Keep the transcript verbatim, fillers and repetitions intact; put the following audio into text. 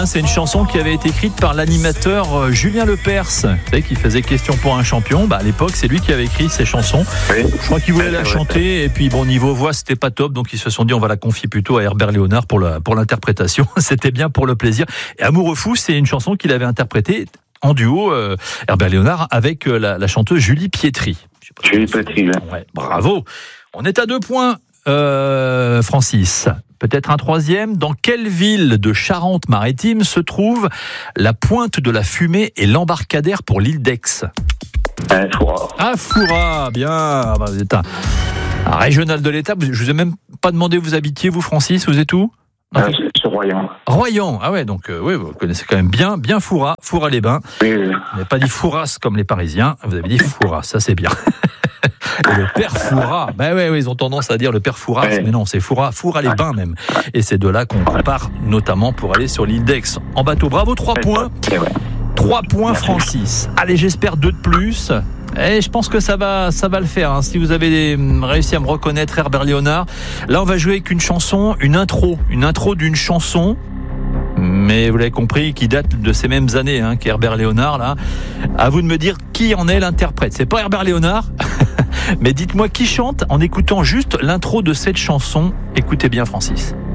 C'est une chanson qui avait été écrite par l'animateur Julien Lepers, vous savez, qui faisait Question pour un champion. Bah, à l'époque, c'est lui qui avait écrit ces chansons. Oui. Je crois qu'il voulait oui, la chanter, vrai. Et puis bon, niveau voix, c'était pas top, donc ils se sont dit on va la confier plutôt à Herbert Léonard pour, la, pour l'interprétation. C'était bien pour le plaisir. Et Amoureux fou, c'est une chanson qu'il avait interprétée en duo, euh, Herbert Léonard, avec euh, la, la chanteuse Julie Pietri. Julie Pietri, là. Ouais, bravo. On est à deux points, euh, Francis. Peut-être un troisième. Dans quelle ville de Charente-Maritime se trouve la Pointe de la Fumée et l'embarcadère pour l'île d'Aix? euh, Foura. Ah, Foura, bien. Ah, bah, vous êtes un, un régional de l'État. Je vous ai même pas demandé où vous habitiez, vous, Francis. Vous êtes où? Euh, c'est Royan. Royan, ah ouais, donc euh, oui, vous connaissez quand même bien, bien Foura, Foura-les-Bains. Oui, oui. Vous n'avez pas dit Fouras comme les Parisiens, vous avez dit Foura, ça c'est bien. Et le père Foura, ben ouais, ouais, ils ont tendance à dire le père Fouras, ouais. Mais non, c'est Foura, Foura-les-Bains même. Et c'est de là qu'on part notamment pour aller sur l'île d'Aix en bateau. Bravo, trois points. Trois points, Francis. Allez, j'espère deux de plus. Et je pense que ça va, ça va le faire. Hein. Si vous avez réussi à me reconnaître, Herbert Léonard, là on va jouer avec une chanson, une intro, une intro d'une chanson. Mais vous l'avez compris, qui date de ces mêmes années hein, qu'Herbert Léonard. Là, à vous de me dire qui en est l'interprète. C'est pas Herbert Léonard, mais dites-moi qui chante en écoutant juste l'intro de cette chanson. Écoutez bien, Francis.